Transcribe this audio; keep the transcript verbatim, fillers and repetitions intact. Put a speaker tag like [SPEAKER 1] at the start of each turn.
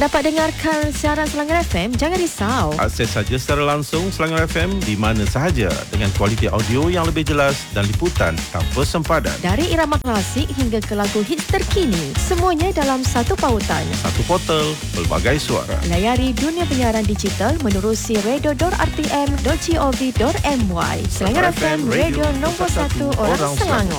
[SPEAKER 1] Dapat dengarkan siaran Selangor F M? Jangan risau.
[SPEAKER 2] Akses saja secara langsung Selangor F M di mana sahaja dengan kualiti audio yang lebih jelas dan liputan tanpa sempadan.
[SPEAKER 1] Dari irama klasik hingga ke lagu hits terkini, semuanya dalam satu pautan.
[SPEAKER 2] Satu portal, pelbagai suara.
[SPEAKER 1] Layari dunia penyiaran digital menerusi radio dot r t m dot gov dot m y. Selangor F M, radio nombor satu orang Selangor.